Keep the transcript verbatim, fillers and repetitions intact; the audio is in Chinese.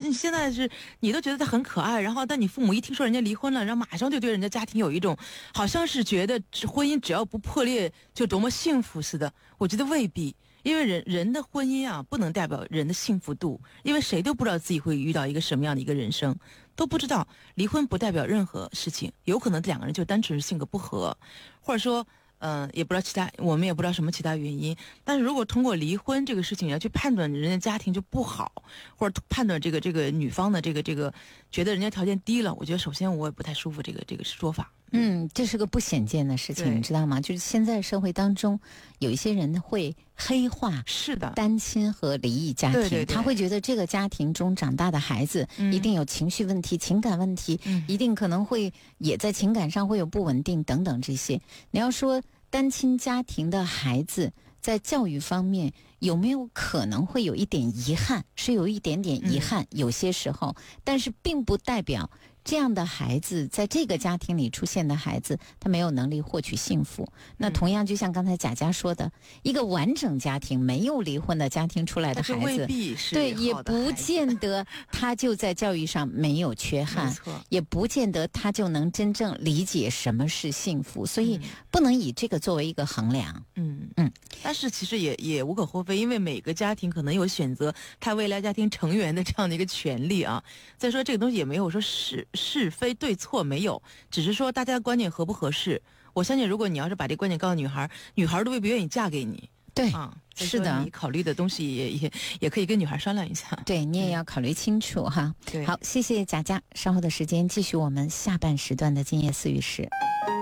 你现在是你都觉得他很可爱，然后但你父母一听说人家离婚了，然后马上就对人家家庭有一种好像是觉得婚姻只要不破裂就多么幸福似的。我觉得未必，因为人人的婚姻啊不能代表人的幸福度，因为谁都不知道自己会遇到一个什么样的一个人生，都不知道。离婚不代表任何事情，有可能两个人就单纯是性格不合，或者说嗯、呃，也不知道其他，我们也不知道什么其他原因。但是如果通过离婚这个事情要去判断人家家庭就不好，或者判断这个这个女方的这个这个觉得人家条件低了，我觉得首先我也不太舒服这个这个说法。 嗯，这是个不显见的事情，你知道吗？就是现在社会当中有一些人会黑化是的单亲和离异家庭， 对对对， 他会觉得这个家庭中长大的孩子一定有情绪问题、嗯、情感问题、嗯、一定可能会也在情感上会有不稳定等等这些。你要说单亲家庭的孩子在教育方面有没有可能会有一点遗憾，是有一点点遗憾、嗯、有些时候，但是并不代表这样的孩子，在这个家庭里出现的孩子，他没有能力获取幸福。那同样就像刚才贾佳说的，一个完整家庭没有离婚的家庭出来的孩子， 未必是对，也不见得他就在教育上没有缺憾，也不见得他就能真正理解什么是幸福，所以不能以这个作为一个衡量。 嗯嗯，但是其实也也无可厚非，因为每个家庭可能有选择他未来家庭成员的这样的一个权利啊。再说这个东西也没有说是是非对错，没有，只是说大家的观念合不合适。我相信如果你要是把这观念告诉女孩，女孩都未必愿意嫁给你。 对啊， 是的， 你考虑的东西也也也可以跟女孩商量一下。 对，你也要考虑清楚哈。 对， 好，谢谢贾佳，稍后的时间继续我们下半时段的今夜思语室。